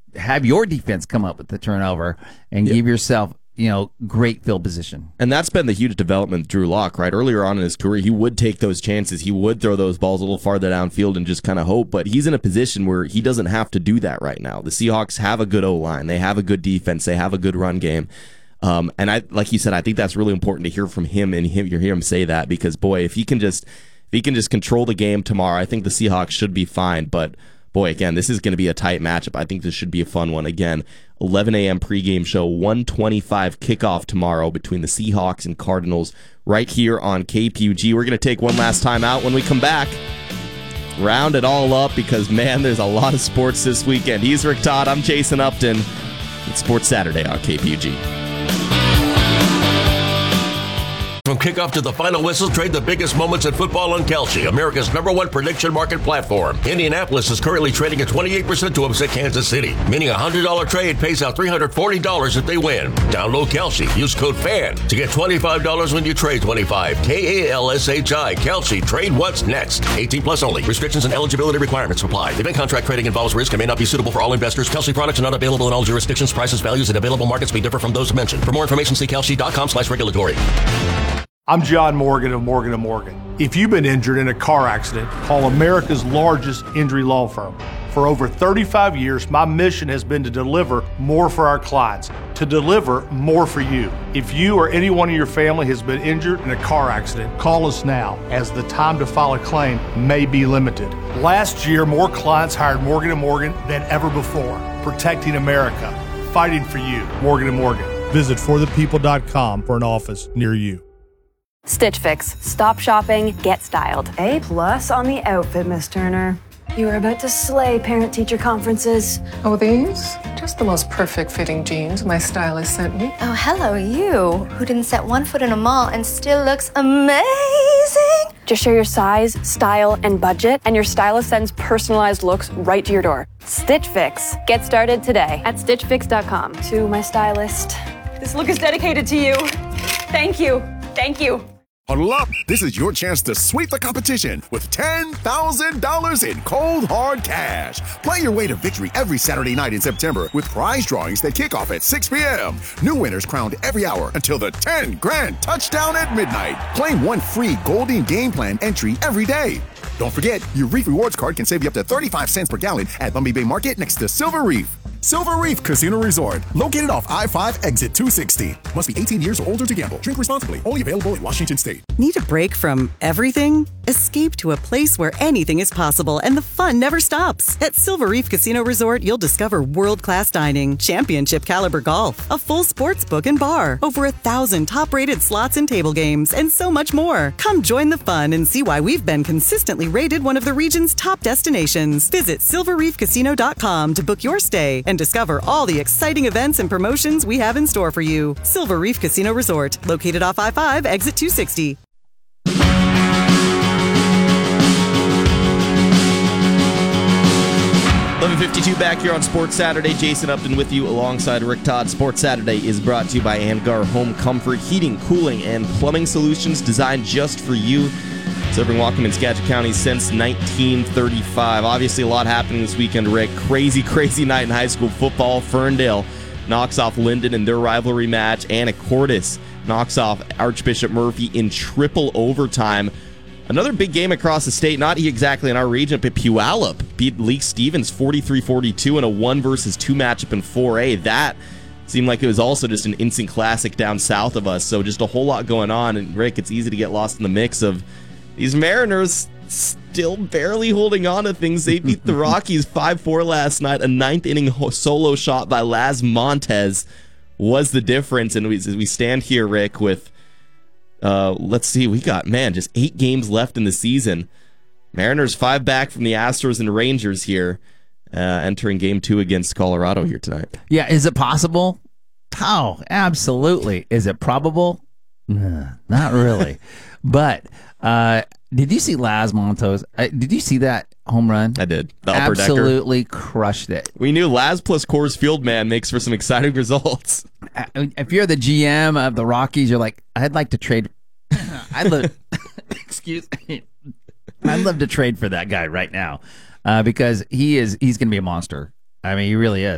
have your defense come up with the turnover and give yourself, great field position. And that's been the huge development with Drew Lock, right? Earlier on in his career, he would take those chances. He would throw those balls a little farther downfield and just kind of hope. But he's in a position where he doesn't have to do that right now. The Seahawks have a good O-line. They have a good defense. They have a good run game. And I, like you said, I think that's really important to hear from him and you hear him say that because, boy, if he can just control the game tomorrow, I think the Seahawks should be fine. But boy, again, this is going to be a tight matchup. I think this should be a fun one. Again, 11 a.m. pregame show, 1:25 kickoff tomorrow between the Seahawks and Cardinals right here on KPUG. We're going to take one last time out. When we come back, round it all up because, man, there's a lot of sports this weekend. He's Rick Todd. I'm Jason Upton. It's Sports Saturday on KPUG. From kickoff to the final whistle, trade the biggest moments in football on Kalshi, America's #1 prediction market platform. Indianapolis is currently trading at 28% to upset Kansas City, meaning a $100 trade pays out $340 if they win. Download Kalshi. Use code FAN to get $25 when you trade 25. KALSHI. Kalshi. Trade what's next. 18 plus only. Restrictions and eligibility requirements apply. Event contract trading involves risk and may not be suitable for all investors. Kalshi products are not available in all jurisdictions. Prices, values, and available markets may differ from those mentioned. For more information, see kalshi.com/regulatory. I'm John Morgan of Morgan & Morgan. If you've been injured in a car accident, call America's largest injury law firm. For over 35 years, my mission has been to deliver more for our clients, to deliver more for you. If you or anyone in your family has been injured in a car accident, call us now, as the time to file a claim may be limited. Last year, more clients hired Morgan & Morgan than ever before, protecting America, fighting for you. Morgan & Morgan. Visit forthepeople.com for an office near you. Stitch Fix. Stop shopping, get styled. A+ on the outfit, Miss Turner. You are about to slay parent-teacher conferences. Oh, these? Just the most perfect fitting jeans my stylist sent me. Oh, hello, you, who didn't set one foot in a mall and still looks amazing. Just share your size, style, and budget, and your stylist sends personalized looks right to your door. Stitch Fix. Get started today at StitchFix.com. To my stylist, this look is dedicated to you. Thank you. Thank you. Huddle up. This is your chance to sweep the competition with $10,000 in cold, hard cash. Play your way to victory every Saturday night in September with prize drawings that kick off at 6 p.m. New winners crowned every hour until the 10 grand touchdown at midnight. Claim one free Golding Game Plan entry every day. Don't forget, your Reef Rewards card can save you up to 35 cents per gallon at Bumby Bay Market next to Silver Reef. Silver Reef Casino Resort, located off I-5 exit 260. Must be 18 years or older to gamble. Drink responsibly. Only available in Washington State. Need a break from everything? Escape to a place where anything is possible and the fun never stops. At Silver Reef Casino Resort, you'll discover world-class dining, championship caliber golf, a full sports book and bar, over 1,000 top-rated slots and table games, and so much more. Come join the fun and see why we've been consistently rated one of the region's top destinations. Visit silverreefcasino.com to book your stay and discover all the exciting events and promotions we have in store for you. Silver Reef Casino Resort, located off I-5, exit 260. $11:52 back here on Sports Saturday. Jason Upton with you alongside Rick Todd. Sports Saturday is brought to you by Angar Home Comfort, heating, cooling, and plumbing solutions designed just for you. Serving Whatcom and Skagit County since 1935. Obviously, a lot happening this weekend, Rick. Crazy night in high school football. Ferndale knocks off Linden in their rivalry match. Anacortes knocks off Archbishop Murphy in triple overtime. Another big game across the state, not exactly in our region, but Puyallup beat Leake Stevens 43-42 in a 1-versus-2 matchup in 4A. That seemed like it was also just an instant classic down south of us. So just a whole lot going on. And Rick, it's easy to get lost in the mix of these Mariners still barely holding on to things. They beat the Rockies 5-4 last night. A ninth-inning solo shot by Laz Montez was the difference. And as we stand here, Rick, with, let's see, we got, just 8 games left in the season. Mariners 5 back from the Astros and Rangers here, entering Game 2 against Colorado here tonight. Yeah, is it possible? Oh, absolutely. Is it probable? Not really. But did you see Laz Montez? Did you see that home run? I did. The upper decker. Absolutely crushed it. We knew Laz plus Coors Field, makes for some exciting results. If you're the GM of the Rockies, you're like, I'd like to trade. Excuse me. I'd love to trade for that guy right now because he's going to be a monster. I mean, he really is.